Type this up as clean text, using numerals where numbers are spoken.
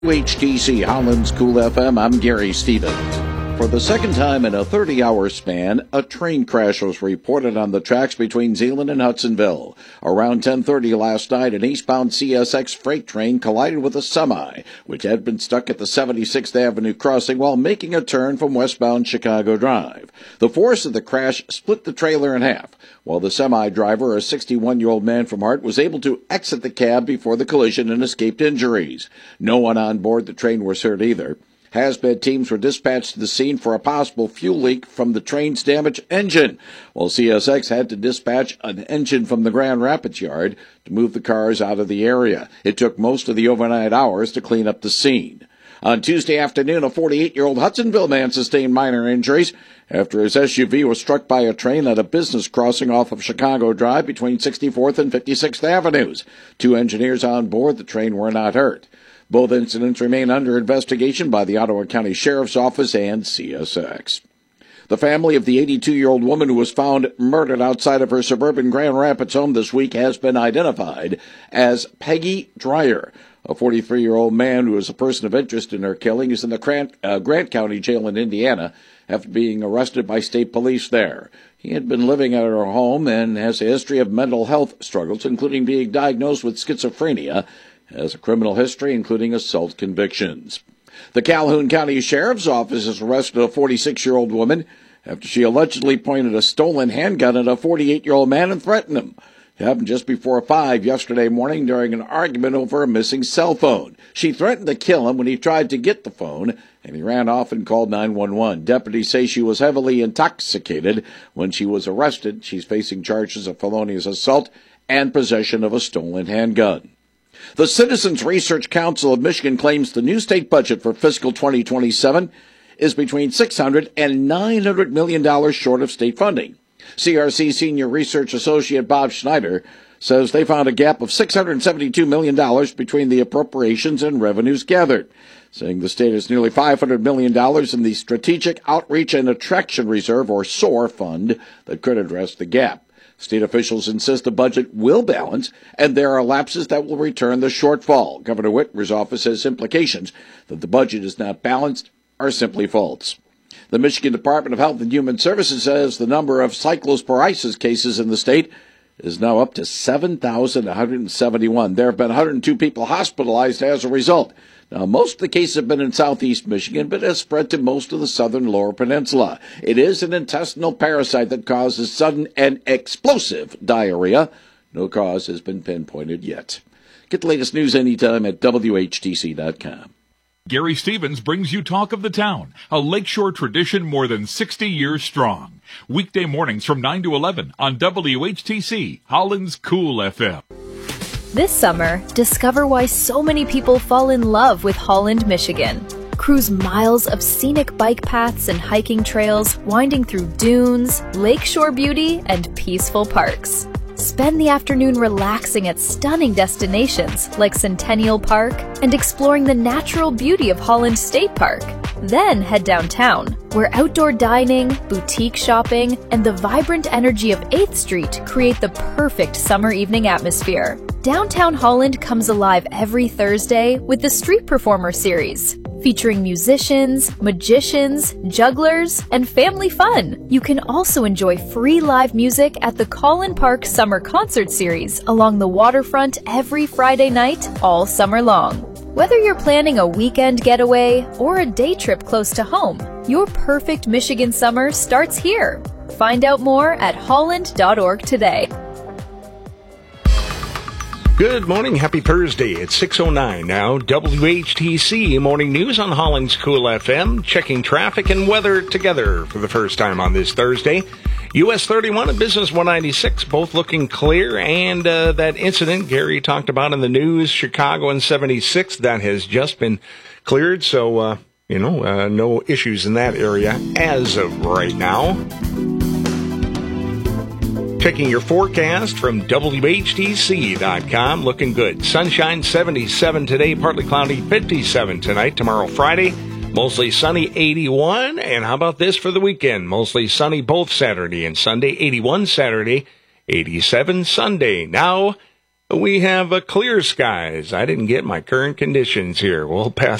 WHTC Holland's Cool FM, I'm Gary Stevens. For the second time in a 30-hour span, a train crash was reported on the tracks between Zeeland and Hudsonville. Around 10:30 last night, an eastbound CSX freight train collided with a semi, which had been stuck at the 76th Avenue crossing while making a turn from westbound Chicago Drive. The force of the crash split the trailer in half, while the semi-driver, a 61-year-old man from Hart, was able to exit the cab before the collision and escaped injuries. No one on board the train was hurt either. Hazmat teams were dispatched to the scene for a possible fuel leak from the train's damaged engine, while CSX had to dispatch an engine from the Grand Rapids yard to move the cars out of the area. It took most of the overnight hours to clean up the scene. On Tuesday afternoon, a 48-year-old Hudsonville man sustained minor injuries after his SUV was struck by a train at a business crossing off of Chicago Drive between 64th and 56th Avenues. 2 engineers on board the train were not hurt. Both incidents remain under investigation by the Ottawa County Sheriff's Office and CSX. The family of the 82-year-old woman who was found murdered outside of her suburban Grand Rapids home this week has been identified as Peggy Dreyer. A 43-year-old man who is a person of interest in her killing is in the Grant County Jail in Indiana after being arrested by state police there. He had been living at her home and has a history of mental health struggles, including being diagnosed with schizophrenia, has a criminal history, including assault convictions. The Calhoun County Sheriff's Office has arrested a 46-year-old woman after she allegedly pointed a stolen handgun at a 48-year-old man and threatened him. It happened just before 5 yesterday morning during an argument over a missing cell phone. She threatened to kill him when he tried to get the phone, and he ran off and called 911. Deputies say she was heavily intoxicated when she was arrested. She's facing charges of felonious assault and possession of a stolen handgun. The Citizens Research Council of Michigan claims the new state budget for fiscal 2027 is between $600 and $900 million short of state funding. CRC Senior Research Associate Bob Schneider says they found a gap of $672 million between the appropriations and revenues gathered, saying the state has nearly $500 million in the Strategic Outreach and Attraction Reserve, or SOAR, fund that could address the gap. State officials insist the budget will balance, and there are lapses that will return the shortfall. Governor Whitmer's office says implications that the budget is not balanced are simply false. The Michigan Department of Health and Human Services says the number of cyclosporiasis cases in the state is now up to 7,171. There have been 102 people hospitalized as a result. Now, most of the cases have been in southeast Michigan, but has spread to most of the southern lower peninsula. It is an intestinal parasite that causes sudden and explosive diarrhea. No cause has been pinpointed yet. Get the latest news anytime at WHTC.com. Gary Stevens brings you Talk of the Town, a lakeshore tradition more than 60 years strong. Weekday mornings from 9 to 11 on WHTC, Holland's Cool FM. This summer, discover why so many people fall in love with Holland, Michigan. Cruise miles of scenic bike paths and hiking trails winding through dunes, lakeshore beauty, and peaceful parks. Spend the afternoon relaxing at stunning destinations like Centennial Park and exploring the natural beauty of Holland State Park. Then head downtown, where outdoor dining, boutique shopping, and the vibrant energy of 8th Street create the perfect summer evening atmosphere. Downtown Holland comes alive every Thursday with the Street Performer series, featuring musicians, magicians, jugglers, and family fun. You can also enjoy free live music at the Collin Park Summer Concert Series along the waterfront every Friday night all summer long. Whether you're planning a weekend getaway or a day trip close to home, your perfect Michigan summer starts here. Find out more at holland.org today. Good morning. Happy Thursday. It's 6:09 now. WHTC Morning News on Holland's Cool FM. Checking traffic and weather together for the first time on this Thursday. US 31 and Business 196 both looking clear. And that incident Gary talked about in the news, Chicago and 76, that has just been cleared. So, no issues in that area as of right now. Checking your forecast from WHTC.com. Looking good. Sunshine 77 today, partly cloudy 57 tonight. Tomorrow Friday, mostly sunny 81. And how about this for the weekend? Mostly sunny both Saturday and Sunday. 81 Saturday, 87 Sunday. Now, We have clear skies. I didn't get my current conditions here. We'll pass